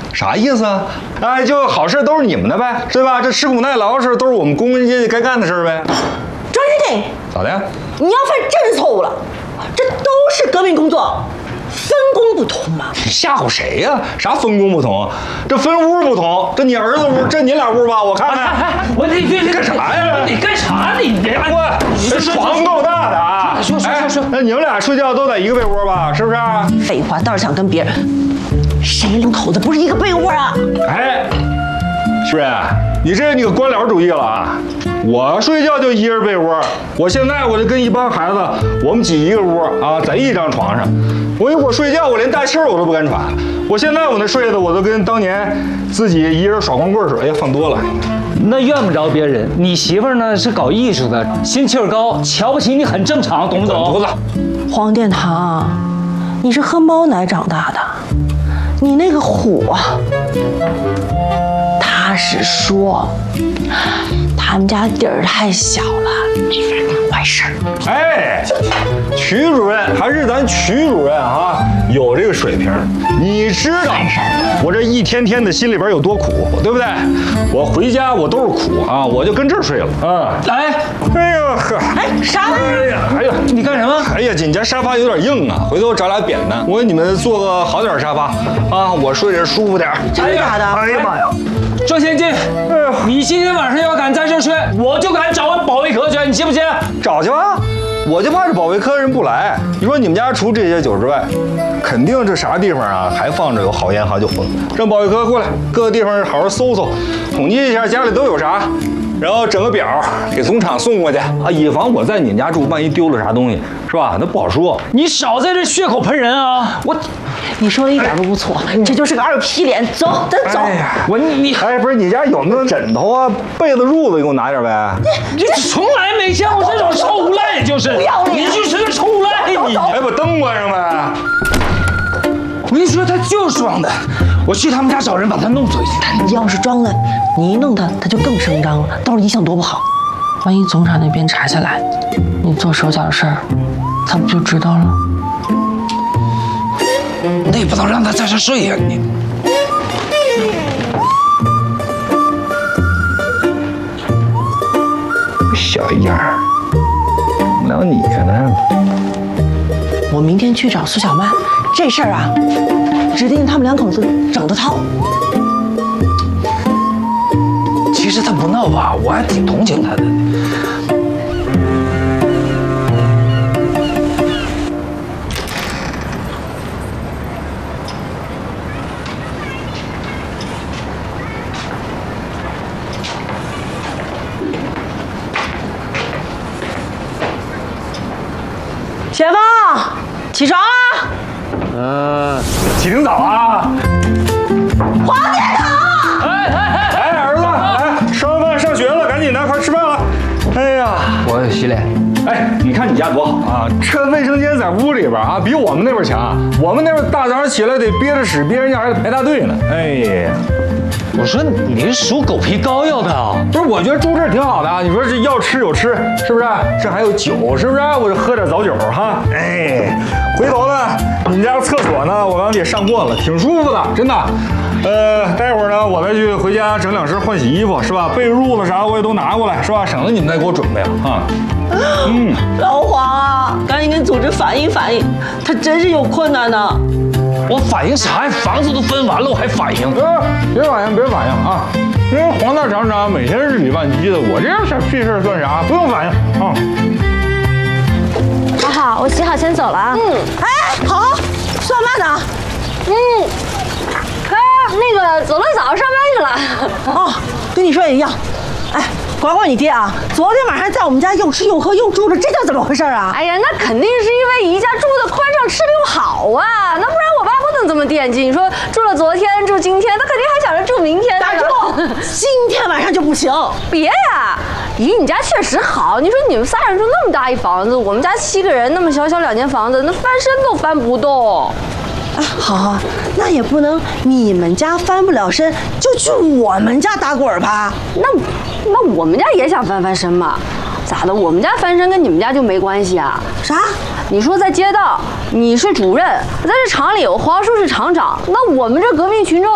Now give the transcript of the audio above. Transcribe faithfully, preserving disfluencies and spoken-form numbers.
啥意思啊？哎，就好事都是你们的呗，对吧？这吃苦耐劳的事都是我们工人阶级该干的事呗。 张玉鼎， 咋的？ 你要犯政治错误了，这都是革命工作。分工不同嘛？ 你吓唬谁呀、啊？啥分工不同？这分屋不同，这你儿子屋，这你俩屋吧？我看看。 哎哎，我你你干啥呀？ 你干啥？你你我这床够大的啊！ 说说说说， 那你们俩睡觉都在一个被窝吧？是不是？ 废话，倒是想跟别人，谁两口子不是一个被窝啊？ 哎，是不是？你这你可官僚主义了啊！我睡觉就一人被窝，我现在我就跟一帮孩子，我们挤一个屋啊，在一张床上。我我睡觉我连大气儿我都不敢喘，我现在我那睡的我都跟当年自己一人耍光棍似的。哎呀，放多了。 那怨不着别人，你媳妇儿呢是搞艺术的，心气儿高，瞧不起你很正常，懂不懂？ 犊子， 黄殿堂，你是喝猫奶长大的，你那个虎啊，他是说他们家地儿太小了，没法干坏事儿。 哎，曲主任还是咱曲主任啊，有这个水平。你知道我这一天天的心里边有多苦，对不对？我回家我都是苦啊，我就跟这儿睡了啊。 来， 哎呀呵， 哎，啥玩意儿？ 哎呀，哎呀， 你干什么？ 哎呀，你家沙发有点硬啊，回头找俩扁担，我给你们做个好点沙发啊，我睡着舒服点。 真的假的？ 哎呀妈呀！ 周先进，你今天晚上要敢在这睡，我就敢找保卫科去，你信不信？ 找去吧，我就怕这保卫科人不来。你说你们家除这些酒之外，肯定这啥地方啊还放着有好烟好酒了。让保卫科过来，各个地方好好搜搜，统计一下家里都有啥，然后整个表给总厂送过去啊，以防我在你们家住，万一丢了啥东西，是吧？那不好说。 你少在这血口喷人啊！我， 你说的一点都不错，这就是个二皮脸。走，咱走。 哎呀， 我你你哎，不是你家有那个枕头啊、被子、褥子，给我拿点呗。 你从来没见过这种臭无赖，就是不要脸你就是个臭无赖，你。 哎，把灯关上呗。 我跟你说，他就是装的。我去他们家找人把他弄回去。 你要是装的，你一弄他，他就更声张了，到时候影响多不好。万一总厂那边查下来，你做手脚的事儿，他不就知道了？ 那也不能让他在这睡呀，你。 小样儿，怎么了你呢？ 我明天去找苏小曼，这事儿啊，指定他们两口子整的套。 其实他不闹吧，我还挺同情他的。 雪峰，起床啦！ 嗯，起挺早啊。 黄殿堂， 哎哎哎！ 哎，儿子，来吃完饭上学了，赶紧的，快吃饭了。哎呀， 我洗脸。 哎，你看你家多好啊！这卫生间在屋里边啊，比我们那边强。我们那边大早上起来得憋着屎，憋人家还得排大队呢。哎呀， 我说你是属狗皮膏药的啊？ 不是，我觉得住这儿挺好的啊。你说这要吃有吃，是不是？这还有酒，是不是？我就喝点早酒哈。哎，回头呢，你们家厕所呢，我刚也上过了，挺舒服的，真的。呃，待会儿呢，我再去回家整两身换洗衣服，是吧？被褥子啥我也都拿过来，是吧？省得你们再给我准备了啊。嗯， 老黄啊，赶紧跟组织反映反映，他真是有困难呢。 我反映啥呀？房子都分完了，我还反映？ 呃，别反应，别反应啊！因为黄大厂长每天日理万机的，我这样小屁事算啥？不用反应啊。 好好，我洗好先走了啊。 嗯，哎，好好，苏小曼呢？ 嗯，他那个走了早，上班去了。 哦，跟你说也一样。哎，管管你爹啊！昨天晚上在我们家又吃又喝又住着，这叫怎么回事啊？ 哎呀，那肯定是因为宜家住的宽敞，吃的又好啊，那不然我爸不能这么惦记。你说住了昨天，住今天，他肯定还想着住明天。 打住！今天晚上就不行。 别呀，姨，你家确实好。你说你们仨人住那么大一房子，我们家七个人那么小小两间房子，那翻身都翻不动。 哎，好好，那也不能你们家翻不了身，就去我们家打滚吧。 那那我们家也想翻翻身嘛？咋的？我们家翻身跟你们家就没关系啊？ 啥？ 你说在街道，你是主任，在这厂里，我黄叔是厂长，那我们这革命群众